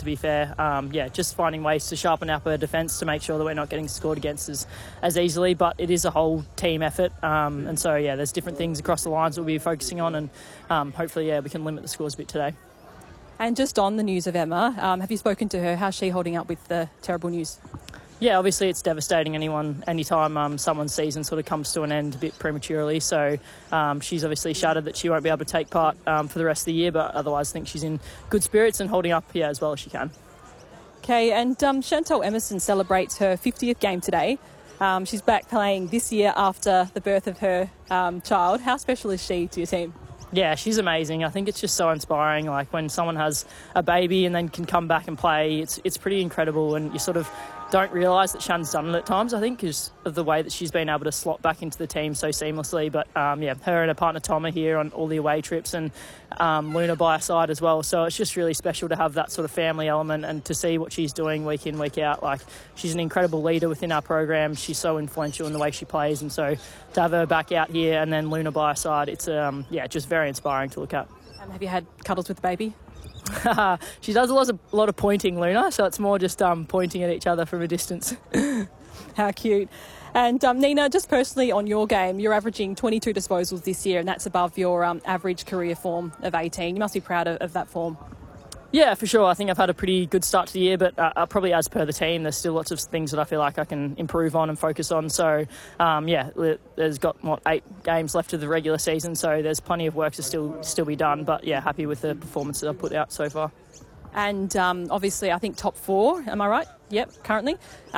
to be fair. Yeah, just finding ways to sharpen up our defence to make sure that we're not getting scored against as easily, but it is a whole team effort. And so, yeah, there's different things across the lines that we'll be focusing on, and hopefully, yeah, we can limit the scores a bit today. And just on the news of Emma, have you spoken to her? How's she holding up with the terrible news? Yeah, obviously it's devastating anytime someone's season sort of comes to an end a bit prematurely. So she's obviously shattered that she won't be able to take part for the rest of the year, but otherwise I think she's in good spirits and holding up as well as she can. Okay, and Chantal Emerson celebrates her 50th game today. She's back playing this year after the birth of her child. How special is she to your team? Yeah, she's amazing. I think it's just so inspiring. Like when someone has a baby and then can come back and play, it's pretty incredible, and you sort of don't realise that Shan's done it at times, I think, because of the way that she's been able to slot back into the team so seamlessly. But yeah, her and her partner Tom are here on all the away trips, and Luna by her side as well. So it's just really special to have that sort of family element and to see what she's doing week in, week out. Like, she's an incredible leader within our program. She's so influential in the way she plays, and so to have her back out here and then Luna by her side, it's just very inspiring to look at. Have you had cuddles with the baby? She does a lot of pointing, Luna, so it's more just pointing at each other from a distance. How cute. And Nina, just personally on your game, you're averaging 22 disposals this year, and that's above your average career form of 18. You must be proud of that form. Yeah, for sure. I think I've had a pretty good start to the year, but probably as per the team, there's still lots of things that I feel like I can improve on and focus on. So, there's got, 8 games left of the regular season, so there's plenty of work to still be done. But, yeah, happy with the performance that I've put out so far. And obviously, I think top 4, am I right? Yep, currently.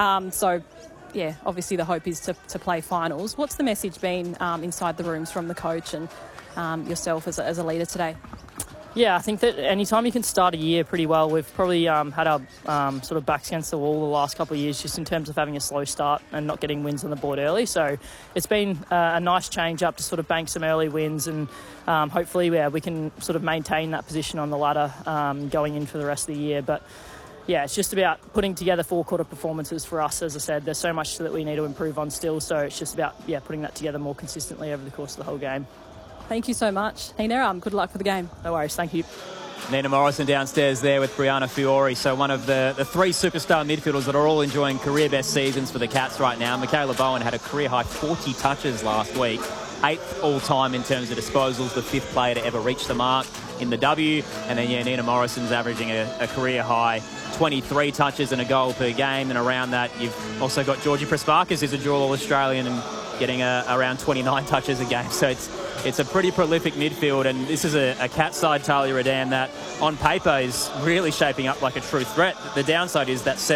Yeah, obviously the hope is to play finals. What's the message been inside the rooms from the coach and yourself as a leader today? Yeah, I think that anytime you can start a year pretty well, we've probably had our sort of backs against the wall the last couple of years just in terms of having a slow start and not getting wins on the board early. So it's been a nice change up to sort of bank some early wins, and hopefully we can sort of maintain that position on the ladder going in for the rest of the year. But yeah, it's just about putting together 4-quarter performances for us. As I said, there's so much that we need to improve on still, so it's just about putting that together more consistently over the course of the whole game. Thank you so much, Nina. Good luck for the game. No worries. Thank you. Nina Morrison downstairs there with Brianna Fiore. So one of the 3 superstar midfielders that are all enjoying career best seasons for the Cats right now. Michaela Bowen had a career high 40 touches last week. 8th all-time in terms of disposals, the 5th player to ever reach the mark in the W. And then, Nina Morrison's averaging a career high 23 touches and a goal per game. And around that, you've also got Georgie Prespakis, who's a dual All-Australian and getting around 29 touches a game. So it's a pretty prolific midfield, and this is a Cat side, Talia Radan, that on paper is really shaping up like a true threat. The downside is that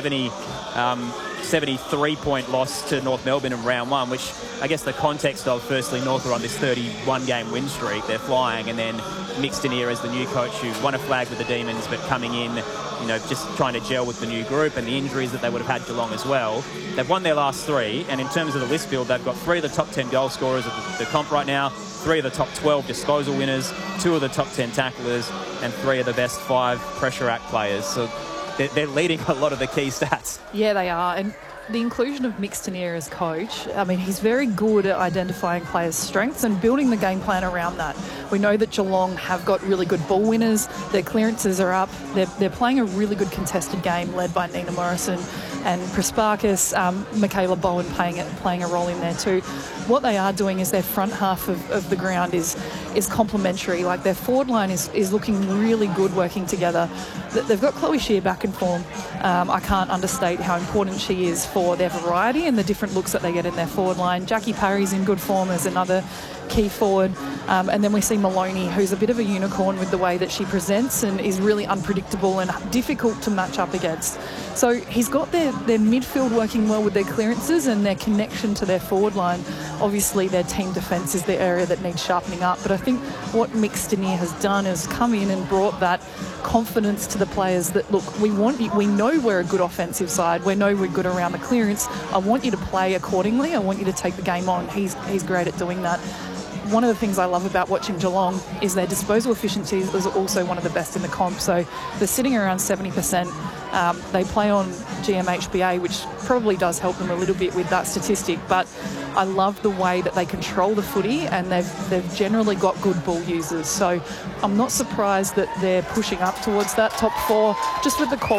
73-point loss to North Melbourne in round 1, which I guess the context of, firstly, North are on this 31-game win streak. They're flying, and then Mixtoneer as the new coach who won a flag with the Demons, but coming in, just trying to gel with the new group and the injuries that they would have had Geelong as well. They've won their last 3, and in terms of the list build, they've got 3 of the top 10 goal scorers of the comp right now, 3 of the top 12 disposal winners, 2 of the top 10 tacklers, and 3 of the best 5 pressure act players. So they're leading a lot of the key stats. Yeah, they are. And the inclusion of Mixtoneer as coach, I mean, he's very good at identifying players' strengths and building the game plan around that. We know that Geelong have got really good ball winners. Their clearances are up. They're playing a really good contested game led by Nina Morrison and Prespakis, Michaela Bowen playing a role in there too. What they are doing is their front half of the ground is complementary. Like, their forward line is looking really good working together. They've got Chloe Shear back in form. I can't understate how important she is for their variety and the different looks that they get in their forward line. Jackie Parry's in good form as another key forward. And then we see Maloney, who's a bit of a unicorn with the way that she presents and is really unpredictable and difficult to match up against. So he's got their midfield working well with their clearances and their connection to their forward line. Obviously, their team defence is the area that needs sharpening up. But I think what Mixtoneer has done is come in and brought that confidence to the players that, look, we know we're a good offensive side. We know we're good around the clearance. I want you to play accordingly. I want you to take the game on. He's great at doing that. One of the things I love about watching Geelong is their disposal efficiency is also one of the best in the comp. So they're sitting around 70%. They play on GMHBA, which probably does help them a little bit with that statistic. But I love the way that they control the footy, and they've generally got good ball users. So I'm not surprised that they're pushing up towards that top 4 just with the quality